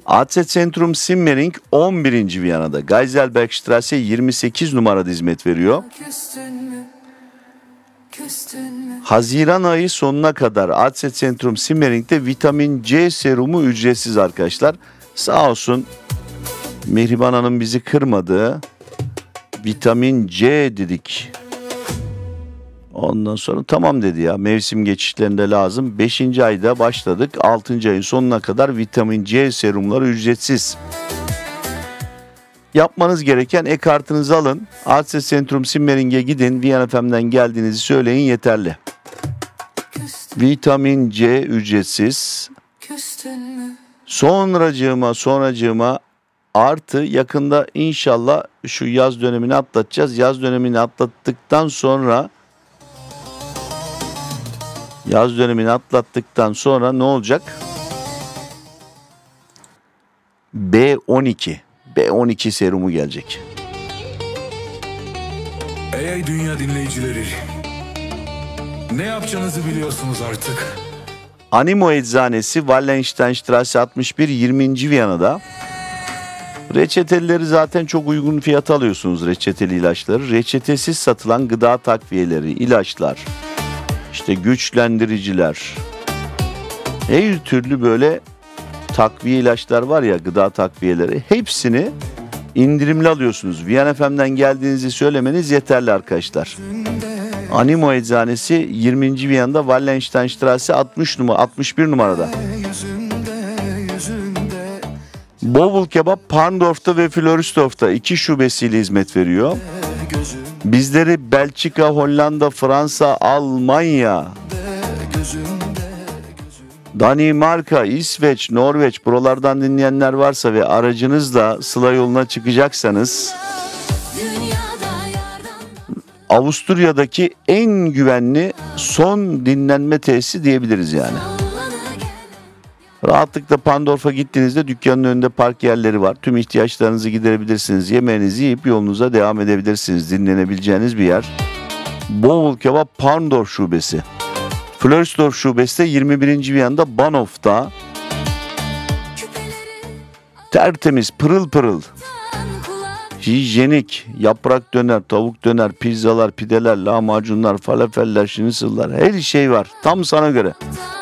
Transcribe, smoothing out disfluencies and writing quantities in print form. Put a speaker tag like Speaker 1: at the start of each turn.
Speaker 1: Arztzentrum Simmering 11. Viyana'da. Geiselbergstraße 28 numarada hizmet veriyor. Haziran ayı sonuna kadar Arztzentrum Simmering'de vitamin C serumu ücretsiz arkadaşlar. Sağ olsun Mihriban Hanım bizi kırmadı. Vitamin C dedik. Ondan sonra tamam dedi ya, mevsim geçişlerinde lazım. 5. ayda başladık. 6. ayın sonuna kadar vitamin C serumları ücretsiz. Yapmanız gereken e-kartınızı alın. Arztzentrum Simmering'e gidin. Viyana FM'den geldiğinizi söyleyin yeterli. Vitamin C ücretsiz. Sonracığıma artı yakında inşallah şu yaz dönemini atlatacağız. Yaz dönemini atlattıktan sonra ne olacak? B12 serumu gelecek.
Speaker 2: Ey dünya dinleyicileri, ne yapacağınızı biliyorsunuz artık.
Speaker 1: Animo Eczanesi Wallensteinstraße 61 20. Viyana'da. Reçetelileri zaten çok uygun fiyata alıyorsunuz, reçeteli ilaçları. Reçetesiz satılan gıda takviyeleri, ilaçlar, işte güçlendiriciler, her türlü böyle takviye ilaçlar var ya, gıda takviyeleri, hepsini indirimli alıyorsunuz. Viyana FM'den geldiğinizi söylemeniz yeterli arkadaşlar. Animo Eczanesi 20. Viyana'da Wallensteinstraße 61 numarada. Bovul Kebap Parndorf'ta ve Floridsdorf'ta 2 şubesiyle hizmet veriyor. Bizleri Belçika, Hollanda, Fransa, Almanya, Danimarka, İsveç, Norveç, buralardan dinleyenler varsa ve aracınızla Sıla yoluna çıkacaksanız Avusturya'daki en güvenli son dinlenme tesisi diyebiliriz yani. Rahatlıkla Parndorf'a gittiğinizde dükkanın önünde park yerleri var. Tüm ihtiyaçlarınızı giderebilirsiniz. Yemeğinizi yiyip yolunuza devam edebilirsiniz. Dinlenebileceğiniz bir yer. Bovul Kebap Parndorf şubesi. Floridsdorf şubesi de 21. Viyana'da Bahnhof'ta. Tertemiz, pırıl pırıl, hijyenik, yaprak döner, tavuk döner, pizzalar, pideler, lahmacunlar, falafeller, şinitzel'lar, her şey var. Tam sana göre.